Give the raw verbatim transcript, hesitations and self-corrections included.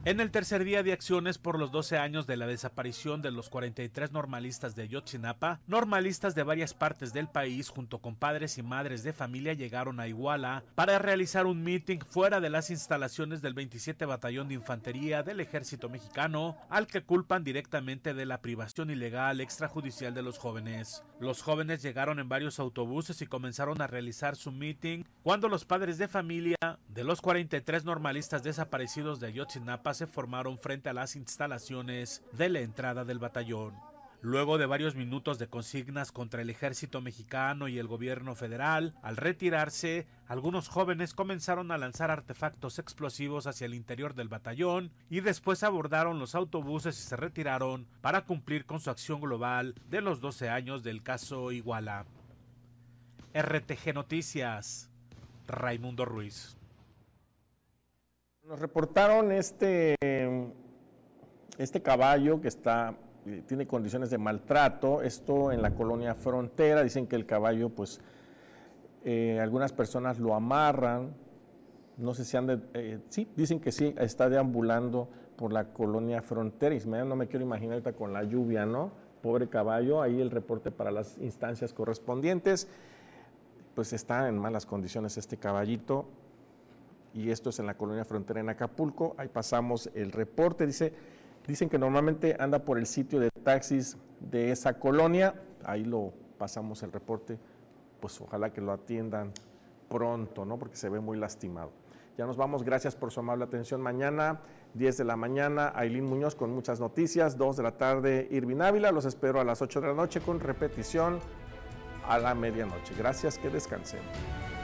En el tercer día de acciones por los doce años de la desaparición de los cuarenta y tres normalistas de Ayotzinapa, normalistas de varias partes del país junto con padres y madres de familia llegaron a Iguala para realizar un meeting fuera de las instalaciones del veintisiete Batallón de Infantería del Ejército Mexicano, al que culpan directamente de la privación ilegal extrajudicial de los jóvenes. Los jóvenes llegaron en varios autobuses y comenzaron a realizar su meeting cuando los padres de familia de los cuarenta y tres normalistas desaparecidos de Ayotzinapa se formaron frente a las instalaciones de la entrada del batallón. Luego de varios minutos de consignas contra el ejército mexicano y el gobierno federal, al retirarse, algunos jóvenes comenzaron a lanzar artefactos explosivos hacia el interior del batallón y después abordaron los autobuses y se retiraron para cumplir con su acción global de los doce años del caso Iguala. R T G Noticias, Raimundo Ruiz. Nos reportaron este, este caballo que está, tiene condiciones de maltrato, esto en la colonia Frontera. Dicen que el caballo, pues, eh, algunas personas lo amarran, no sé si anda, eh, sí, dicen que sí, está deambulando por la colonia Frontera, y no me quiero imaginar ahorita con la lluvia, ¿no? Pobre caballo, ahí el reporte para las instancias correspondientes, pues está en malas condiciones este caballito. Y esto es en la colonia Frontera en Acapulco. Ahí pasamos el reporte. Dice, dicen que normalmente anda por el sitio de taxis de esa colonia. Ahí lo pasamos el reporte. Pues ojalá que lo atiendan pronto, ¿no? Porque se ve muy lastimado. Ya nos vamos. Gracias por su amable atención. Mañana, diez de la mañana, Ailín Muñoz con muchas noticias. dos de la tarde, Irvin Ávila. Los espero a las ocho de la noche con repetición a la medianoche. Gracias, que descansen.